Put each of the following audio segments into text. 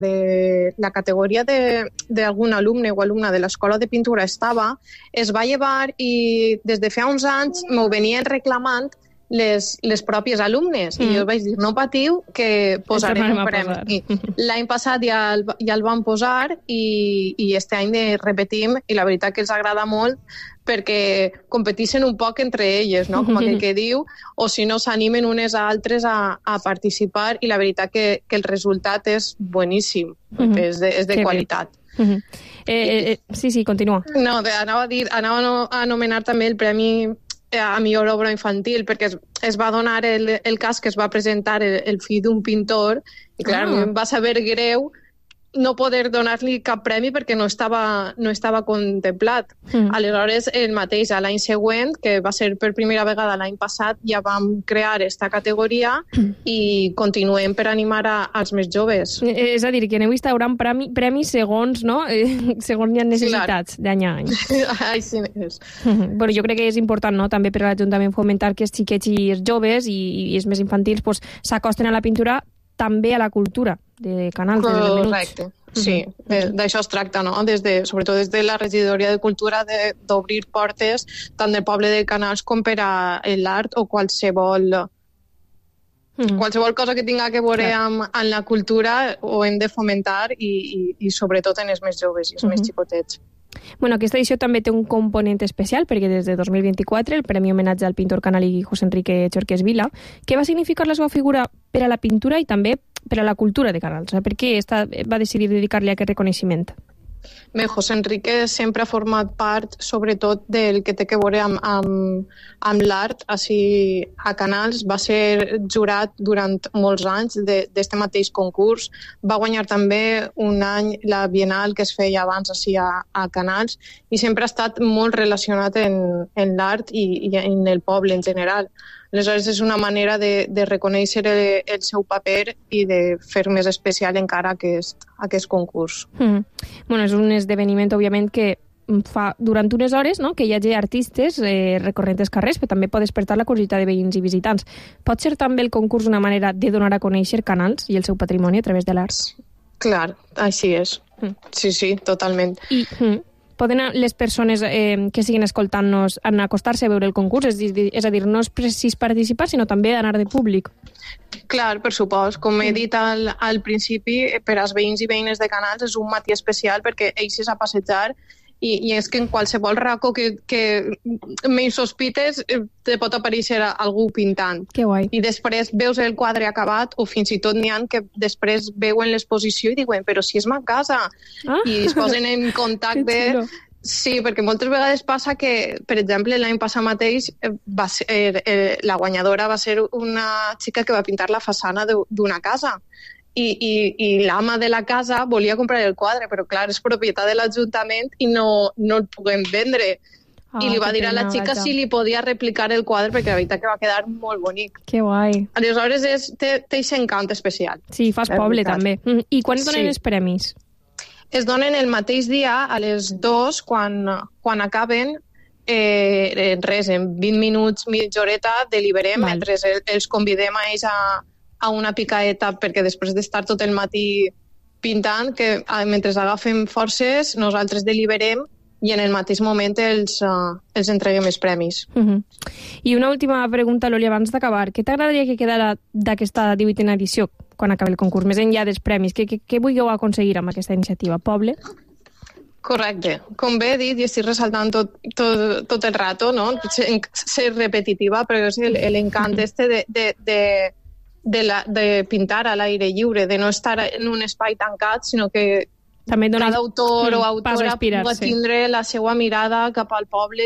la categoria d'algun alumne o alumna de l'escola de pintura es va llevar i des de fa uns anys m'ho venien reclamant les pròpies alumnes. I jo vaig dir, no patiu, que posarem un premi. L'any passat ja el vam posar i este any repetim, i la veritat que els agrada molt perquè competeixen un poc entre elles, no? Com aquell que diu, o si no s'animen unes a altres a participar, i la veritat que el resultat és boníssim, és de qualitat. Sí, continua. No, anava a anomenar també el Premi a millor obra infantil, perquè es va donar el cas que es va presentar el fill d'un pintor, i clar, a mi em va saber greu no poder donar-li cap premi perquè no estava contemplat. Aleshores, el mateix, l'any següent, que va ser per primera vegada l'any passat, ja vam crear aquesta categoria i continuem per animar als més joves. És a dir, que aneu instaurant premis segons, no? Segons hi ha necessitats d'any a any. Així és. Bueno, jo crec que és important, no?, també per a l'Ajuntament fomentar que els xiquets i els joves i els més infantils s'acosten a la pintura, també a la cultura de Canals, des de menuts. Correcte, sí. D'això es tracta, no? Sobretot des de la regidoria de cultura, d'obrir portes tant del poble de Canals com per a l'art o qualsevol cosa que tinga que veure amb la cultura ho hem de fomentar i sobretot en els més joves i els més xicotets. Bueno, aquesta edició també té un component especial perquè des de 2024 el Premi Homenatge al pintor canalí José Enrique Chorqués Vila. Què va significar la seva figura per a la pintura i també per a la cultura de Canals? Per què va decidir dedicar-li aquest reconeixement? Bé, José Enrique sempre ha format part, sobretot, del que té que veure amb l'art. Així, a Canals va ser jurat durant molts anys d'este mateix concurs. Va guanyar també un any la Bienal que es feia abans així a Canals i sempre ha estat molt relacionat en l'art i en el poble en general. Aleshores, és una manera de reconèixer el seu paper i de fer més especial encara aquest concurs. Bueno, és un esdeveniment, òbviament, que fa durant unes hores, no?, que hi hagi artistes recorrent els carrers, però també pot despertar la curiositat de veïns i visitants. Pot ser també el concurs una manera de donar a conèixer Canals i el seu patrimoni a través de l'art? Clar, així és. Sí, totalment. Poden les persones que siguin escoltant-nos acostar-se a veure el concurs? És a dir, no és precís participar, sinó també anar de públic. Clar, per supost. Com he dit al principi, per als veïns i veïnes de Canals és un matí especial perquè eixes a passejar i és que en qualsevol racó que menys sospites te pot aparèixer algú pintant. Que guai. I després veus el quadre acabat o fins i tot n'hi ha que després veuen l'exposició i diuen, però si és ma casa. I es posen en contacte. Sí, perquè moltes vegades passa que, per exemple, l'any passat mateix la guanyadora va ser una xica que va pintar la façana d'una casa. I l'ama de la casa volia comprar el quadre, però clar, és propietat de l'Ajuntament i no el puguem vendre. I li va dir a la xica si li podia replicar el quadre, perquè la veritat que va quedar molt bonic. Que guai. Aleshores té aquest encant especial. Sí, fas poble també. I quan es donen els premis? Es donen el mateix dia a les 2 quan acaben. En 20 minuts, mitja horeta, deliberem, mentre els convidem a ells a una picaeta, perquè després d'estar tot el matí pintant, que mentre agafen forces, nosaltres deliberem i en el mateix moment els entreguem els premis. I una última pregunta, Loli, abans d'acabar. Què t'agradaria que quedara d'aquesta 18a edició quan acabi el concurs, més enllà dels premis? Què vulgueu aconseguir amb aquesta iniciativa? Poble? Correcte. Com bé he dit, i estic ressaltant tot el rato, no? Ser repetitiva, però és l'encant de pintar a l'aire lliure, de no estar en un espai tancat, sinó que cada autor o autora pugui tindre la seva mirada cap al poble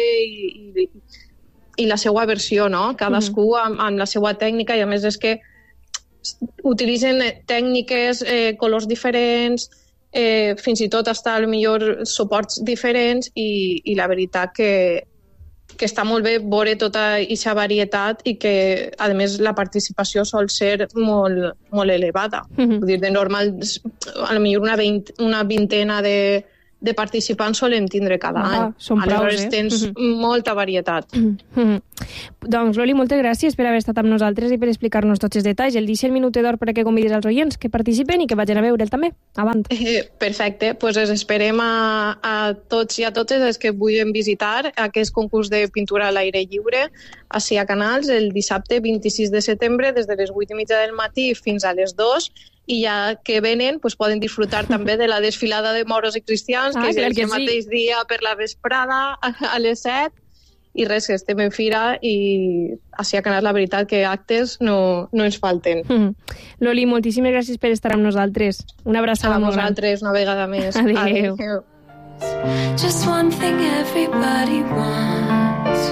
i la seva versió, no? Cadascú amb la seva tècnica, i a més és que utilitzen tècniques, colors diferents, fins i tot hasta millor suports diferents, i la veritat que està molt bé veure tota aquesta varietat i que, a més, la participació sol ser molt elevada. Vull dir, de normal, potser una vintena de de participants solen tindre cada any. Són Aleshores praus, tens molta varietat. Doncs, Loli, moltes gràcies per haver estat amb nosaltres i per explicar-nos tots els detalls. El deixo el minut d'or perquè convidis als oients que participen i que vagin a veure'l també. Avant. Perfecte, doncs es esperem a tots i a totes els que vulguin visitar aquest concurs de pintura a l'aire lliure ací a Canals el dissabte 26 de setembre des de les 8:30 del matí fins a les 2, i ja que venen poden disfrutar també de la desfilada de moros i cristians, que és el mateix dia per la vesprada a les 7, i res, que estem en fira i ací a Canals la veritat que actes no ens falten. Loli, moltíssimes gràcies per estar amb nosaltres. Una abraçada molt gran. A vosaltres una vegada més. Adéu. Just one thing everybody wants.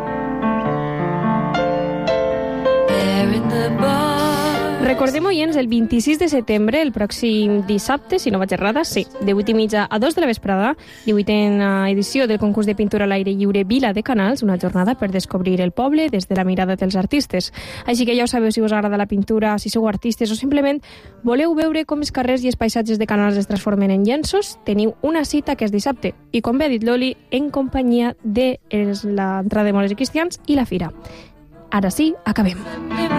There in the bar. Recordem, oients, el 26 de setembre, el pròxim dissabte, si no vaig errada, sí, de 8:30 a 2 de la vesprada, 18a edició del concurs de pintura a l'aire lliure Vila de Canals, una jornada per descobrir el poble des de la mirada dels artistes. Així que ja ho sabeu, si us agrada la pintura, si sou artistes o simplement voleu veure com els carrers i els paisatges de Canals es transformen en llenços, teniu una cita aquest dissabte. I com bé ha dit Loli, en companyia de l'entrada de moros i cristians i la fira. Ara sí, acabem.